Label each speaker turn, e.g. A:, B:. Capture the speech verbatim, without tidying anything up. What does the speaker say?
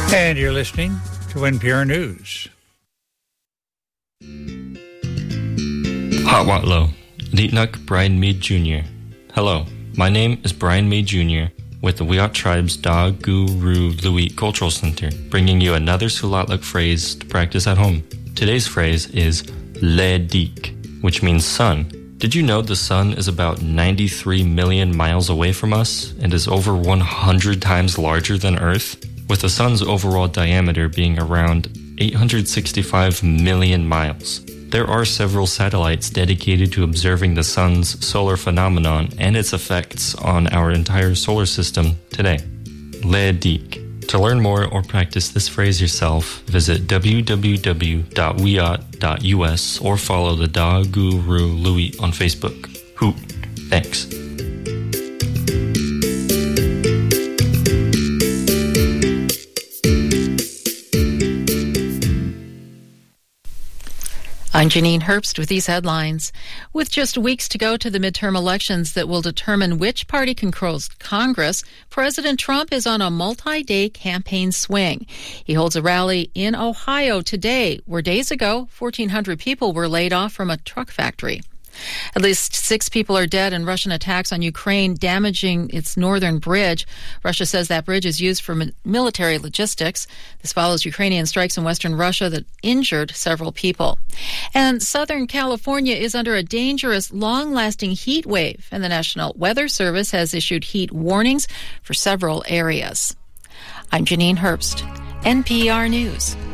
A: And you're listening to N P R News.
B: Hawatlo, Ditnuk Brian Mead Junior Hello, my name is Brian Mead Junior with the Wiyot Tribe's Da Guru Luit Cultural Center, bringing you another Sulatluk phrase to practice at home. Today's phrase is Ledik, which means sun. Did you know the sun is about ninety-three million miles away from us and is over one hundred times larger than Earth? With the sun's overall diameter being around eight hundred sixty-five million miles. There are several satellites dedicated to observing the sun's solar phenomenon and its effects on our entire solar system today. Ledik. To learn more or practice this phrase yourself, visit w w w dot wiyot dot u s or follow the Da Guru Luit on Facebook. Hoot. Thanks.
C: I'm Janine Herbst with these headlines. With just weeks to go to the midterm elections that will determine which party controls Congress, President Trump is on a multi-day campaign swing. He holds a rally in Ohio today, where days ago, fourteen hundred people were laid off from a truck factory. At least six people are dead in Russian attacks on Ukraine, damaging its northern bridge. Russia says that bridge is used for military logistics. This follows Ukrainian strikes in western Russia that injured several people. And Southern California is under a dangerous, long-lasting heat wave, and the National Weather Service has issued heat warnings for several areas. I'm Janine Herbst, N P R News.